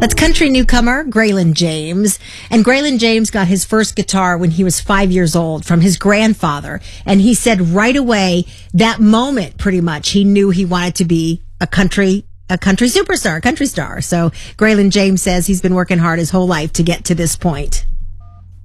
That's country newcomer Graylin James. And Graylin James got his first guitar when he was 5 years old from his grandfather. And he said right away, that moment, pretty much, he knew he wanted to be a country superstar, a country star. So Graylin James says he's been working hard his whole life to get to this point.